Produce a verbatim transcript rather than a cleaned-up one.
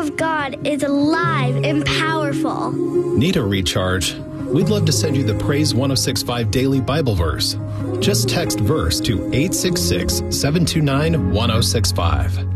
of God is alive and powerful. Need a recharge? We'd love to send you the Praise one oh six point five Daily Bible Verse. Just text verse to eight six six, seven two nine, one oh six five.